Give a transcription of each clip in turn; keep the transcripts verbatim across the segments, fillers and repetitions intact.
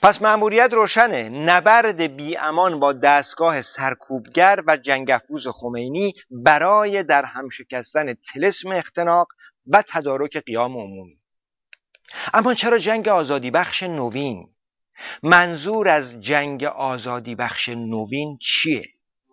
پس مأموریت روشنه، نبرد بی امان با دستگاه سرکوبگر و جنگ افروز خمینی برای در هم شکستن طلسم اختناق و تدارک قیام عمومی. اما چرا جنگ آزادی بخش نوین؟ منظور از جنگ آزادی بخش نوین چیه؟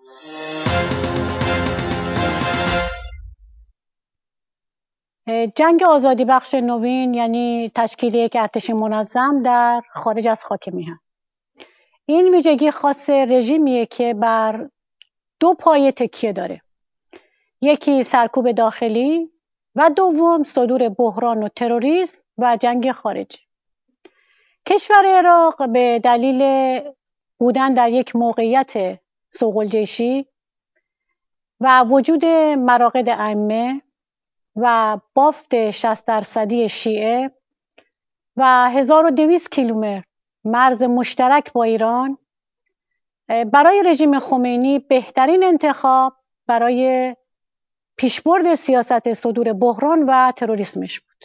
جنگ آزادی بخش نوین یعنی تشکیل یک ارتش منظم در خارج از خاک میهن. این ویژگی خاص رژیمیه که بر دو پایه تکیه داره. یکی سرکوب داخلی و دوم صدور بحران و تروریسم و جنگ خارجی. کشور عراق به دلیل بودن در یک موقعیت صقل‌جیشی و وجود مراقد ائمه و بافت شصت درصدی شیعه و هزار و دویست کیلومتر مرز مشترک با ایران، برای رژیم خمینی بهترین انتخاب برای پیشبرد سیاست صدور بحران و تروریسمش بود.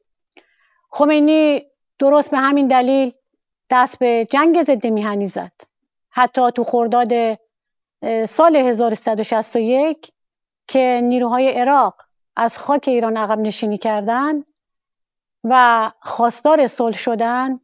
خمینی درست به همین دلیل دست به جنگ ضد میهنی زد. حتی تو خرداد سال هزار و سیصد و شصت و یک که نیروهای عراق از خاک ایران عقب نشینی کردن و خواستار صلح شدن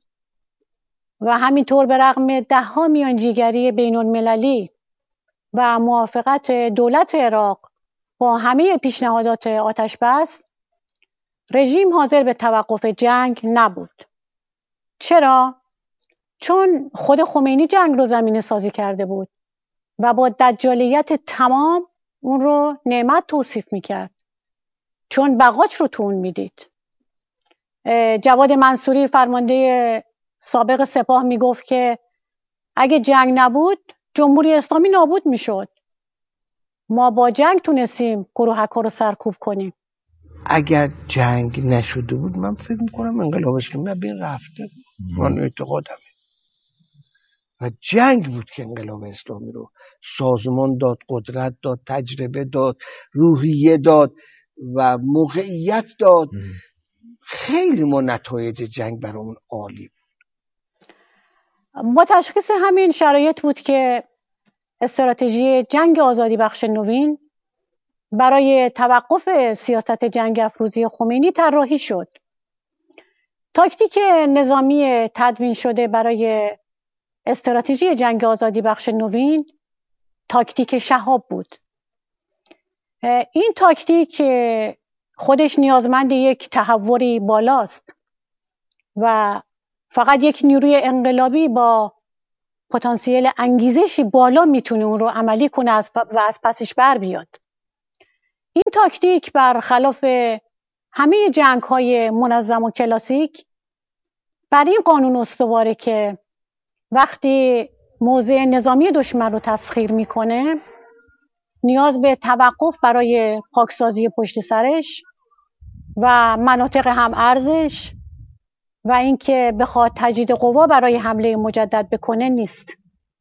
و همینطور به رغم ده ها میانجیگری بین المللی و موافقت دولت عراق با همه پیشنهادات آتش بس، رژیم حاضر به توقف جنگ نبود. چرا؟ چون خود خمینی جنگ رو زمینه سازی کرده بود و با دجالیت تمام اون رو نعمت توصیف میکرد، چون بقاش رو تو اون میدید. جواد منصوری فرمانده سابق سپاه میگفت که اگه جنگ نبود جمهوری اسلامی نابود میشد. ما با جنگ تونستیم گروهک ها رو سرکوب کنیم. اگر جنگ نشده بود من فکر میکنم انقلاب اسلامی بین رفته من اعتقادمه و جنگ بود که انقلاب اسلامی رو سازمان داد، قدرت داد، تجربه داد، روحیه داد و موقعیت داد. ام. خیلی ما نتایج جنگ برامون عالی بود. با تشخیص همین شرایط بود که استراتژی جنگ آزادی بخش نوین برای توقف سیاست جنگ افروزی خمینی طراحی شد. تاکتیک نظامی تدوین شده برای استراتژی جنگ آزادی بخش نوین تاکتیک شهاب بود. این تاکتیک خودش نیازمند یک تحوری بالاست و فقط یک نیروی انقلابی با پتانسیل انگیزشی بالا میتونه اون رو عملی کنه و از پسش بر بیاد. این تاکتیک برخلاف همه جنگ‌های منظم و کلاسیک بر این قانون استواره که وقتی موضع نظامی دشمن رو تسخیر میکنه نیاز به توقف برای پاکسازی پشت سرش و مناطق هم ارزش و اینکه بخواد تجدید قوا برای حمله مجدد بکنه نیست.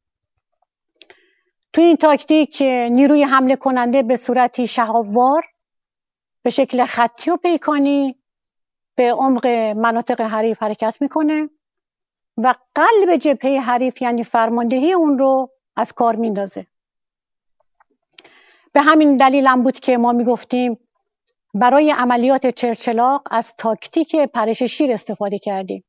تو این تاکتیک نیروی حمله کننده به صورتی شهابوار به شکل خطی و پیکانی به عمق مناطق حریف حرکت میکنه و قلب جبهه حریف یعنی فرماندهی اون رو از کار میندازه. به همین دلیل هم بود که ما میگفتیم برای عملیات چرچلاق از تاکتیک پرش شیر استفاده کردیم.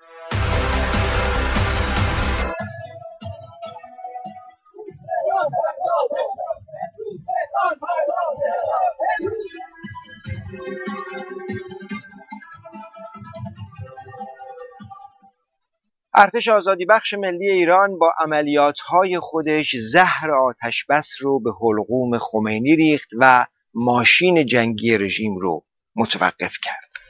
ارتش آزادی بخش ملی ایران با عملیات‌های خودش زهر آتش بس رو به حلقوم خمینی ریخت و ماشین جنگی رژیم رو متوقف کرد.